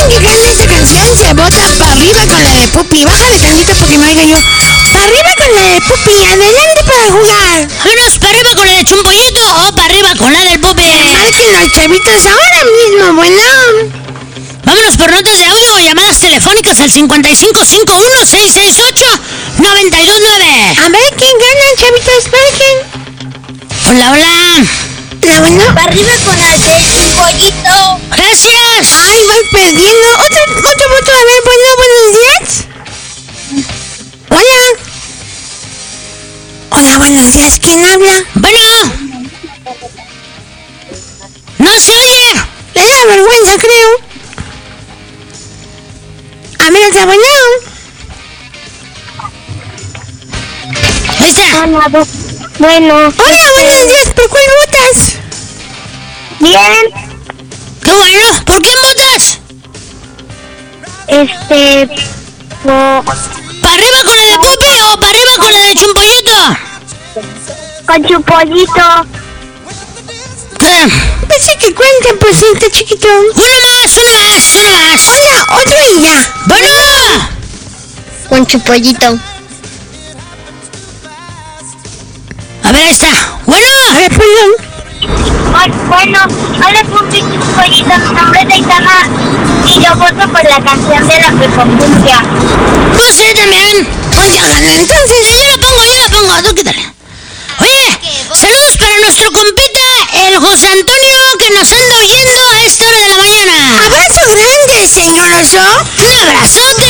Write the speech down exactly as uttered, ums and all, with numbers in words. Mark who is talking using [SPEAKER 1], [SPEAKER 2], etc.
[SPEAKER 1] saben que con esta canción se bota para arriba con la de Pupi. Bájale tantito porque me oiga yo. Para arriba con la de Pupi, adelante para jugar.
[SPEAKER 2] Vámonos para arriba con la de Chumpollito o para arriba con la del Pupi.
[SPEAKER 1] Marquen los chavitos ahora mismo, bueno.
[SPEAKER 2] Vámonos por notas de audio o llamadas telefónicas al cincuenta y cinco cincuenta y uno seiscientos sesenta y ocho noventa y dos nueve.
[SPEAKER 1] A ver quién gana, chavitos, marquen.
[SPEAKER 2] Hola, hola.
[SPEAKER 1] La bueno.
[SPEAKER 3] Para arriba con la de Chumpollito.
[SPEAKER 2] Gracias.
[SPEAKER 1] Ay, voy perdiendo. Otro, otro voto, a ver, bueno, buenos días. Hola. Hola, buenos días, ¿quién habla?
[SPEAKER 2] Bueno. No se oye.
[SPEAKER 1] Le da vergüenza, creo. A ver, otra bueno.
[SPEAKER 2] Ahí está.
[SPEAKER 3] Hola, bueno.
[SPEAKER 1] Hola, buenos días, ¿por cuál votas?
[SPEAKER 3] Bien.
[SPEAKER 2] Qué bueno. ¿Por qué votas?
[SPEAKER 3] Este... No,
[SPEAKER 2] ¿Para arriba con la de Pupi o para arriba con la de Chumpollito?
[SPEAKER 3] con Chumpollito.
[SPEAKER 2] ¿Qué?
[SPEAKER 1] Pues sí que cuenten, pues sí, está chiquito.
[SPEAKER 2] Uno más, uno más, uno más.
[SPEAKER 1] Hola, otro y ya.
[SPEAKER 2] Bueno.
[SPEAKER 3] Con Chumpollito.
[SPEAKER 2] A ver, ahí está. Bueno.
[SPEAKER 1] A ver, perdón.
[SPEAKER 3] Ay, bueno, hola Pupi Chumpollito, mi nombre es Aitana y yo voto por la canción de la Pepocumbia.
[SPEAKER 2] Pues sí, también.
[SPEAKER 1] Pues ya gané, entonces.
[SPEAKER 2] Yo la pongo, yo la pongo. Tú quítale. Oye, saludos para nuestro compita, el José Antonio, que nos anda oyendo a esta hora de la mañana.
[SPEAKER 1] Abrazo grande, señor Oso.
[SPEAKER 2] Un abrazote.